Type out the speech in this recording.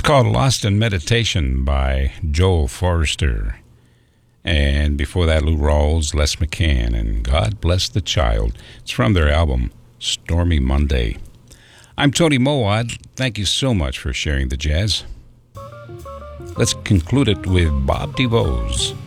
called Lost in Meditation by Joel Forrester. And before that, Lou Rawls, Les McCann, and God Bless the Child. It's from their album, Stormy Monday. I'm Tony Mowat. Thank you so much for sharing the jazz. Let's conclude it with Bob DeVos.